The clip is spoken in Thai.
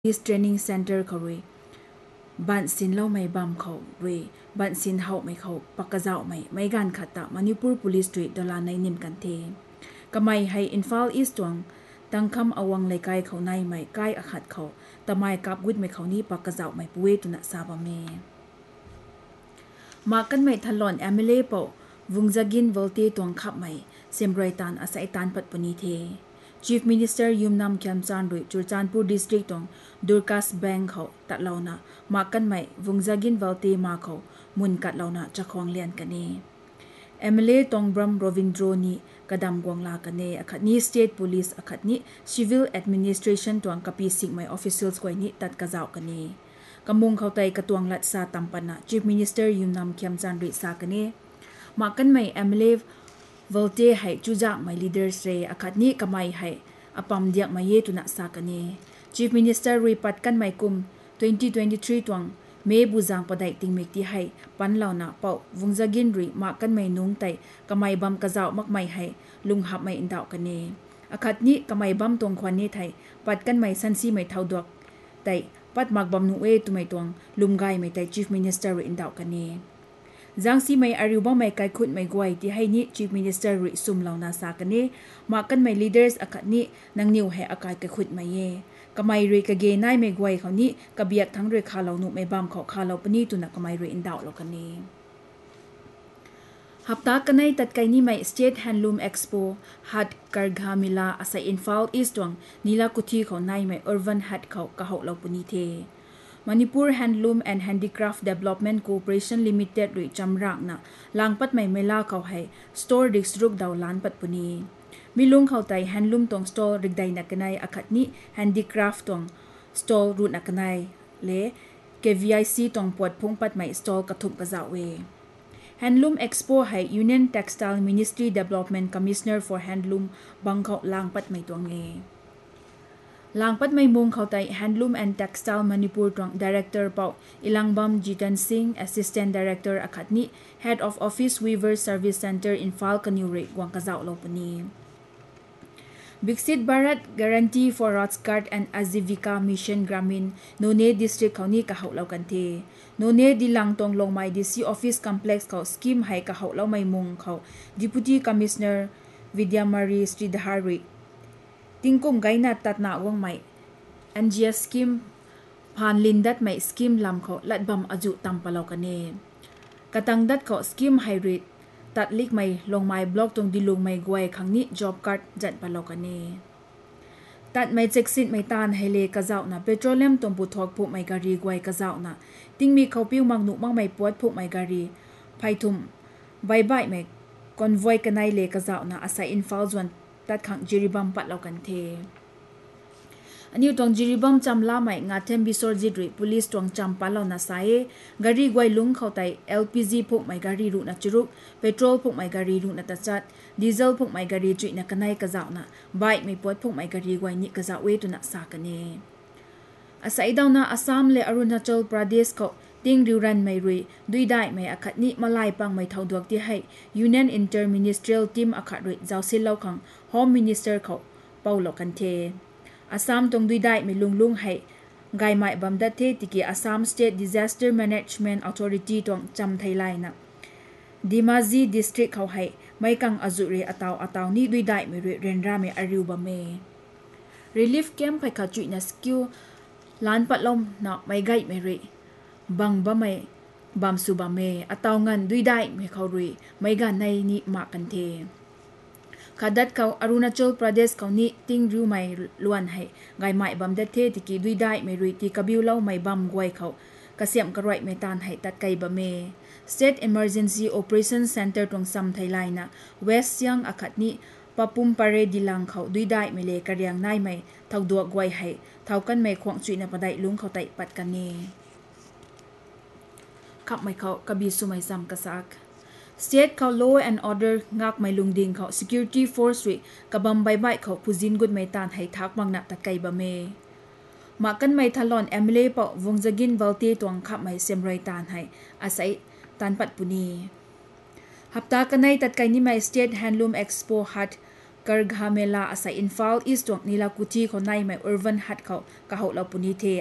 Police Training Center เขารวยบ้านสินเล่าไม่บำเขารวยบ้านสินเฮาไม่เขาปักกะเจ้าไม่การขัดตะมณิปุร Police Street ดอลลาร์ในนิมกันเทก็ไม่ให้อินฟาลอีสต์วงตั้งคำอวังเลยไกลเขาในไม่ใกล้อขัดเขาแต่ไม่กับวิดไม่เขานี่ปักกะเจ้าไม่ป่วยตุนะซาบะเมมากันไม่ทันหล่อนแอมเล่เปาวุงจะกินวอลเตตวงขับไม่เซมไรตันอาศัยตันปัดปนีเท Chief Minister ยุมนำแคมจานรุยจูจานปูดิสตริกตงดูร์คัสแบงเขาตัดเลานะมากันไม่วุงจะกินวอลเตมาเขามุนกัดเลานะจะควงเลียนกันเนเอมเล่ตงบรัมโรวินโดรนีกระดำกวงลากันเนอคัดนี้ State Police อคัดนี้ Civil Administration ตวงกับปีสิงไม่ Officials กว่านี้ตัดกระเจ้ากันเนกำมุงเขาไตกระตวงลัดซาตัมปนะ Chief Minister ยุมนำแคมจานรุยซากันเนมากันไม่เอมเล่วอลเตให้จูจักไม่ leaders เรอคัดนี้ก็ไม่ให้อปัมเดียกมาเยตุนักสักกันเน Chief Minister รีปัดกันไม่กุม2023ตวงเมบูจังปะไดติงเมกที่ให้ปันเหล่านะเป่าวุงจะกินรีมากันไม่นุ่งไตก็ไม่บำกระเจ้ามักไม่ให้ลุงหับไม่อินดาวกันเนอคัดนี้ก็ไม่บำตวงควันนี้ไทยปัดกันไม่สันซีไม่เท่าดอกแต่ปัดมักบำนุเอตุไม่ตวงลุงไกไม่ไต Chief Minister อินดาวกันเนจังซีไม่อาริวบ้าไม่ไกลขุดไม่กวยที่ให้นี้ Chief Minister ริซุมเหล่านาสากันนี้มากันไม่ leaders อคัดนี้นังนิวให้อากาศไกลขุดไม่เย่ก็ไม่เรกเกนายไม่กวยเขานี้กระเบียกทั้งเรือคาเหล่านุไม่บำเขาคาเหล่าปนีตุนักก็ไม่เรอินดาวเหล่ากันนี้ฮับตากันในตัดไกนี้ไม่ State Handloom Expo ฮัดการกามิลาอาศัยอินฟาลอีสต์วังนิลากุทีเขาในไม่ Urban Hat เขากะเหาเหล่าปนีเทManipur Handloom and Handicraft Development Corporation Limited หรือจำรักนะลางปัดไม่เมล่าเขาให้ Store ดิกรุกดาวล้านปัดปุนีมีลุงเขาไต Handloom ตรง Store ริกใดนักนายอคัดนี้ Handicraft ตรง Store รูนักนายเล่ KVIC ตรงปวดพงปัดไม่ Store กระทุบกระเจ้าเว Handloom Expo ให้ Union Textile Ministry Development Commissioner for Handloom บังเขาลางปัดไม่ตัวเงลางปัดไม่มุงเขาไต Handloom and Textile Manipur ตรง Director เป่าอิลังบัมจิตันซิง Assistant Director อคัดนี้ Head of Office Weaver Service Center in Fal Kaniure กวางกระเจ้าโลปนีBixit Bharat Guarantee for Rotsgard and Azivika Mission Gramin None District เขานี่กะเหาเล่ากันเท None ดิลังตรงลงไม้ DC Office Complex เขา Scheme ให้กะเหาเล่าไม่มุงเขา Deputy Commissioner Vidyamari Sridhariติงกุมไกนัดตัดหน้าวงใหม่ NGS scheme ผ่านลินดัดใหม่ scheme ลำเขาลัดบำอจุตำปะเลากันเนกระตังดัดเขา scheme ไฮริดตัดลิกใหม่ลงไม้บล็อกตรงดิลุงไม่กวยครั้งนี้ job card จัดปะเลากันเนตัดไม่เจ็กซินไม่ตานไฮเลกะเจ้านะ petroleum ตรงปุถอกผู้ไม่การีกวยกะเจ้านะติงมีเขาปิ้วมังนุมังไม่ปวดผู้ไม่การีไพทุมใบใบไม่คอนวอยกันไนเลกะเจ้านะอาศัยอินฟาลจวนตัดขังจิริบัมปัดเรากันเทอันนี้ตรงจิริบัมจำลาไม่งาเทมบิสอร์จิตรี police ตรงจำปัดเรานะสายการีกวยลุงเขาไต LPG พวกไม่การีรูนะจุรุก petrol พวกไม่การีรูนะตัดจัด diesel พวกไม่การีจุยนะกันไนกะเจ้านะใบไม่ปวดพวกไม่การีกวยนี่กะเจ้าเวตุนะสากันเนอาศัยดาวนะอัสสัมและอรุณาชลประเทศเขาติงริวรันไม่รุยด้วยได้ไม่อคัดนี้มาไล่ปังไม่เท่าดวกที่ให้ Union Interministerial Team อคัดรุยเจ้าสิเล่าขัง Home Minister เขาเป่าหลอกกันเทอาสามตรงด้วยได้ไม่ลุงให้ไกไม่บำดัดเทติกีอาสาม State Disaster Management Authority ตรงจำไทยไลน์นะดิมาซี District เขาให้ไม่กังอจุเรอตาวนี้ด้วยได้ไม่รุยเรนราไม่อาริวบะเม Relief Camp ให้เขาจุยนะสกิลล้านปัดลมนะไม่ไกไม่รุยบังบะไม่บำสุบะเมอตาวงันด้วยได้ไม่เขารุยไม่กันในนี้มากันเทขดัดเขาอรุณาชลประเทศเขานี้ติงริวไม่ล้วนให้ไงไม่บำดัดเทติกีด้วยได้ไม่รุยที่กบิวเล่าไม่บำกวยเขากระเสียมกระไรไม่ตานให้ตัดไกบะเม State Emergency Operation Center ตรงซัมไทยไลน์นะ West ยังอคัดนี้ปะปุ่มปะเรดิลังเขาด้วยได้ไม่เลกระเรียงนายไม่เท่าดวกกวยให้เท่ากันไม่ควงจุยในปะไดลุงเขาไตปัดกันเนขับไม่เขากบีสุไม่ซ้ำกระซัก State เขา Law and Order งักไม่ลุงดิงเขา Security Force วิกบำใบใบเขาผู้จินกุดไม่ตานให้ทักมังนักตะไกบะเมมากันไม่ทันหลอนแอมเล่เปาวงจะกินวัลเตตวงขับไม่เซมไรตานให้อาศัยตานปัดปุนีฮับตากันในตัดไกนี่ไม่ State Handloom Expo ฮัดก kargha mela asa infal east tong nila kuti khonai mai urban hat kho ka ho la puni the